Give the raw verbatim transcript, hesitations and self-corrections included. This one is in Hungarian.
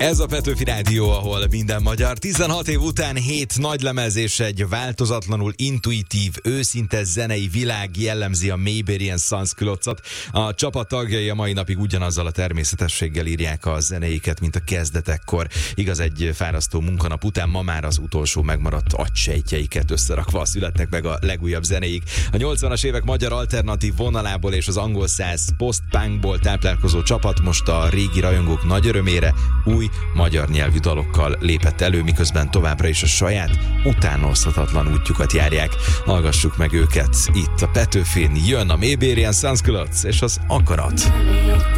Ez a Petőfi Rádió, ahol minden magyar. tizenhat év után hét nagylemez és egy változatlanul intuitív, őszinte zenei világ jellemzi a Mayberian Sons Klocot. A csapat tagjai a mai napig ugyanazzal a természetességgel írják a zenéiket, mint a kezdetekkor. Igaz, egy fárasztó munkanap után ma már az utolsó megmaradt agysejtjeiket összerakva születnek meg a legújabb zenéik. A nyolcvanas évek magyar alternatív vonalából és az angol száz post-punkból táplálkozó csapat most a régi rajongók nagy örömére új magyar nyelvű dalokkal lépett elő, miközben továbbra is a saját utánozhatatlan útjukat járják. Hallgassuk meg őket itt a Petőfin. Jön a Mayberian Sons Kloc és az Akarat.